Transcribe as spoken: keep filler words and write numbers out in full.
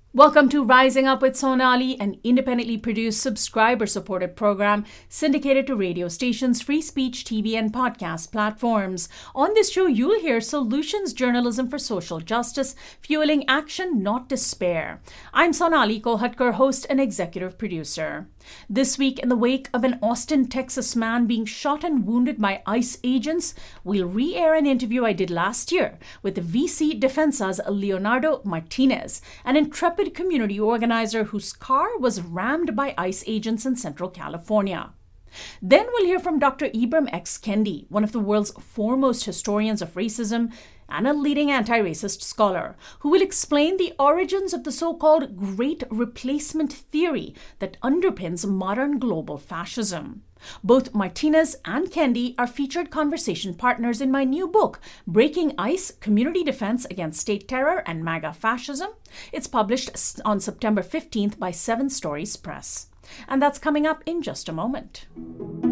Welcome to Rising Up with Sonali, an independently produced, subscriber-supported program syndicated to radio stations, free speech, T V, and podcast platforms. On this show, you'll hear solutions journalism for social justice, fueling action, not despair. I'm Sonali Kolhatkar, host and executive producer. This week, in the wake of an Austin, Texas man being shot and wounded by ICE agents, we'll re-air an interview I did last year with the V C Defensa's Leonardo Martinez, an intrepid community organizer whose car was rammed by ICE agents in Central California. Then we'll hear from Doctor Ibram X. Kendi, one of the world's foremost historians of racism and a leading anti-racist scholar, who will explain the origins of the so-called Great Replacement theory that underpins modern global fascism. Both Martinez and Kendi are featured conversation partners in my new book, Breaking ICE: Community Defense Against State Terror and MAGA Fascism. It's published on September fifteenth by Seven Stories Press. And that's coming up in just a moment.